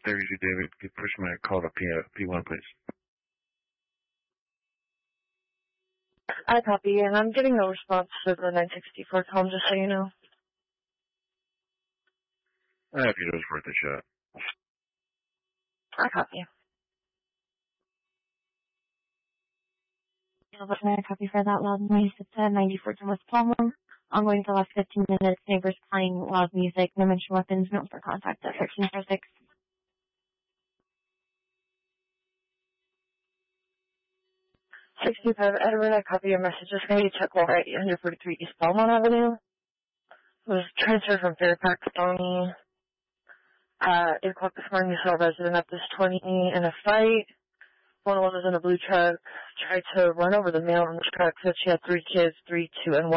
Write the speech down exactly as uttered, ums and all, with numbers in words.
thirty-two, David. Get push my call to P, P1, please. I copy, and I'm getting no response to the nine sixty-four call, just so you know. I hope it was worth a shot. I copy. I copy for that loud noise. It's at ninety-four to West Palmer. Ongoing for the last fifteen minutes. Neighbors playing loud music. No mention weapons. No for contact at thirteen four six. sixty-five, Edward, I copy your message. Just maybe check while right one forty-three East Belmont Avenue. It was transferred from Fairfax County. Uh, eight o'clock this morning, you saw a resident up this twenty in a fight. One woman was in a blue truck, tried to run over the male in the truck, said she had three kids, three, two, and one.